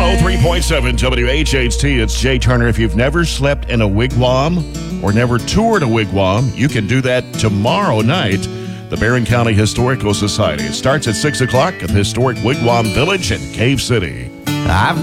103.7 WHHT. It's Jay Turner. If you've never slept in a wigwam or never toured a wigwam, you can do that tomorrow night. The Barron County Historical Society. It starts at 6 o'clock at the historic Wigwam Village in Cave City. I've